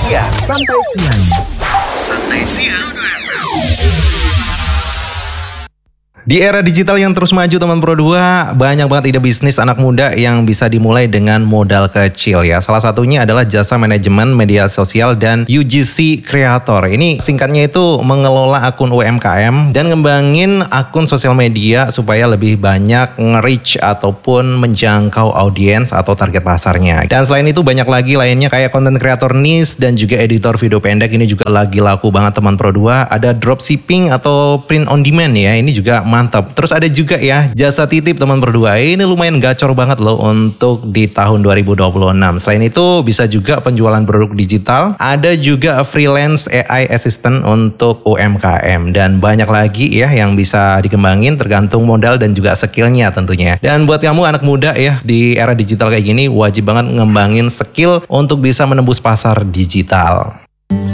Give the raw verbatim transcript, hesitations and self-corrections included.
Iya, santai siang. Santai siang. Di era digital yang terus maju teman Pro dua, banyak banget ide bisnis anak muda yang bisa dimulai dengan modal kecil ya. Salah satunya adalah jasa manajemen media sosial dan U G C Creator. Ini singkatnya itu mengelola akun U M K M dan ngembangin akun sosial media supaya lebih banyak nge-reach ataupun menjangkau audiens atau target pasarnya. Dan selain itu banyak lagi lainnya kayak content creator niche dan juga editor video pendek. Ini juga lagi laku banget teman Pro dua. Ada dropshipping atau print on demand ya. Ini juga mantap. Terus ada juga ya jasa titip teman Pro dua. Ini lumayan gacor banget loh untuk di tahun dua ribu dua puluh enam. Selain itu bisa juga penjualan produk digital. Ada juga freelance A I assistant untuk U M K M. Dan banyak lagi ya yang bisa dikembangin tergantung modal dan juga skillnya tentunya. Dan buat kamu anak muda ya di era digital kayak gini wajib banget ngembangin skill untuk bisa menembus pasar digital.